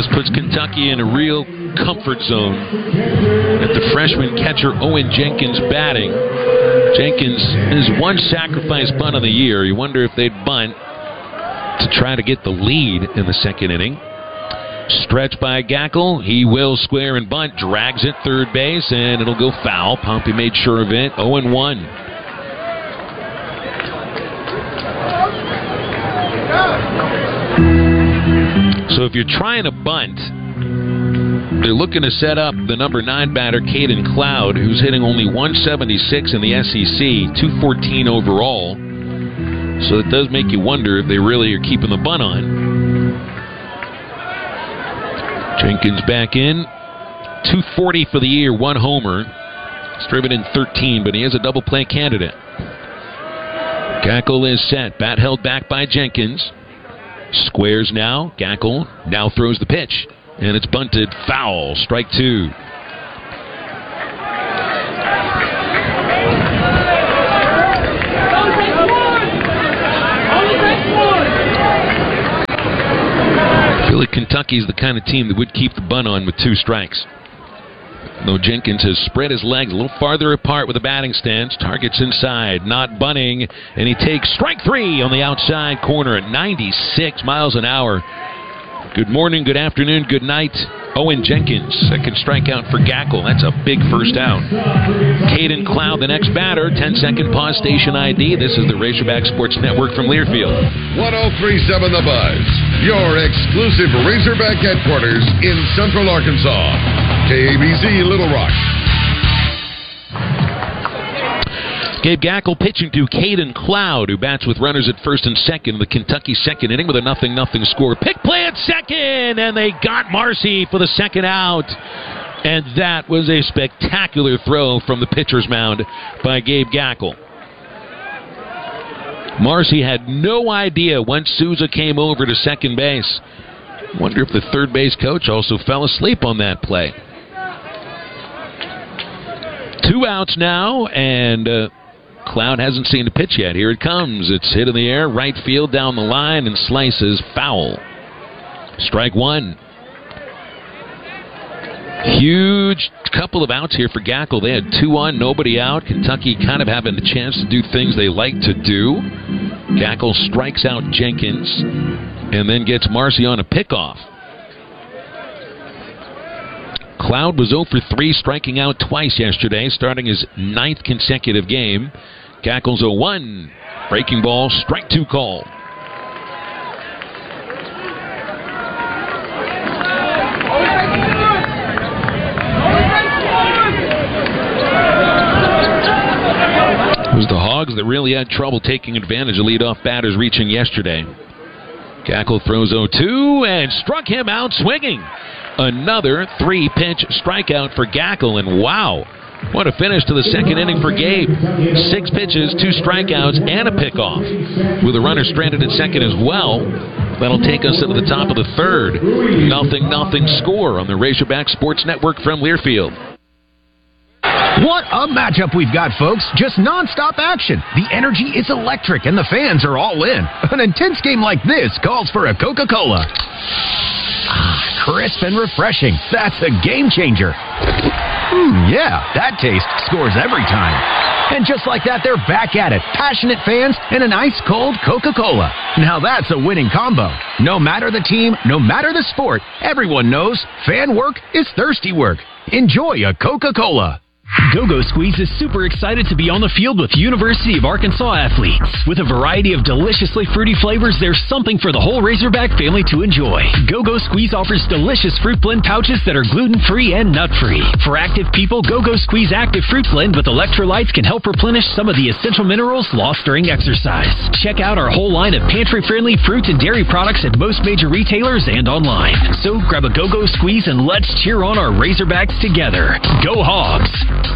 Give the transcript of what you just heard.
This puts Kentucky in a real comfort zone at the freshman catcher Owen Jenkins batting. Jenkins has one sacrifice bunt of the year. You wonder if they'd bunt to try to get the lead in the second inning. Stretch by Gackle. He will square and bunt. Drags it third base, and it'll go foul. Pompey made sure of it. 0-1. So if you're trying to bunt, they're looking to set up the number 9 batter, Caden Cloud, who's hitting only 176 in the SEC, 214 overall. So it does make you wonder if they really are keeping the bunt on. Jenkins back in. 240 for the year, 1 homer. He's driven in 13, but he is a double play candidate. Gackle is set. Bat held back by Jenkins. Squares now. Gackle now throws the pitch. And it's bunted. Foul. Strike 2. I feel like Kentucky's the kind of team that would keep the bunt on with 2 strikes. Though Jenkins has spread his legs a little farther apart with a batting stance. Targets inside, not bunting, and he takes strike 3 on the outside corner at 96 miles an hour. Good morning, good afternoon, good night. Owen Jenkins, second strikeout for Gackle. That's a big first out. Caden Cloud, the next batter. 10-second pause, station ID. This is the Razorback Sports Network from Learfield. 103.7 The Buzz, your exclusive Razorback headquarters in Central Arkansas. KABZ Little Rock. Gabe Gackle pitching to Caden Cloud, who bats with runners at first and second. The Kentucky second inning with a 0-0 score. Pick play at second, and they got Marcy for the second out. And that was a spectacular throw from the pitcher's mound by Gabe Gackle. Marcy had no idea when Souza came over to second base. Wonder if the third base coach also fell asleep on that play. 2 outs now, and Cloud hasn't seen the pitch yet. Here it comes. It's hit in the air, right field, down the line, and slices foul. Strike 1. Huge couple of outs here for Gackle. They had 2 on, nobody out. Kentucky kind of having the chance to do things they like to do. Gackle strikes out Jenkins and then gets Marcy on a pickoff. Cloud was 0 for 3, striking out twice yesterday, starting his 9th consecutive game. Gackle's 0-1. Breaking ball, strike 2 call. It was the Hogs that really had trouble taking advantage of leadoff batters reaching yesterday. Gackle throws 0-2 and struck him out swinging. Another 3-pitch strikeout for Gackle, and wow, what a finish to the second inning for Gabe. 6 pitches, 2 strikeouts, and a pickoff. With a runner stranded at second as well. That'll take us into the top of the third. 0-0 score on the Razorback Sports Network from Learfield. What a matchup we've got, folks. Just non-stop action. The energy is electric, and the fans are all in. An intense game like this calls for a Coca-Cola. Crisp and refreshing. That's a game changer. Yeah, that taste scores every time. And just like that, they're back at it. Passionate fans and an ice-cold Coca-Cola. Now that's a winning combo. No matter the team, no matter the sport, everyone knows fan work is thirsty work. Enjoy a Coca-Cola. Go-Go Squeeze is super excited to be on the field with University of Arkansas athletes. With a variety of deliciously fruity flavors, there's something for the whole Razorback family to enjoy. Go-Go Squeeze offers delicious fruit blend pouches that are gluten-free and nut-free. For active people, Go-Go Squeeze Active Fruit Blend with electrolytes can help replenish some of the essential minerals lost during exercise. Check out our whole line of pantry-friendly fruit and dairy products at most major retailers and online. So grab a Go-Go Squeeze and let's cheer on our Razorbacks together. Go Hogs!